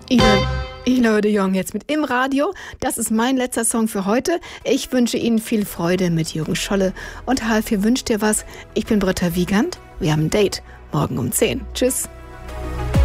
Ilo de Jong jetzt mit Im Radio. Das ist mein letzter Song für heute. Ich wünsche Ihnen viel Freude mit Jürgen Scholle. Und H4 wünscht dir was. Ich bin Britta Wiegand. Wir haben ein Date morgen um 10. Tschüss.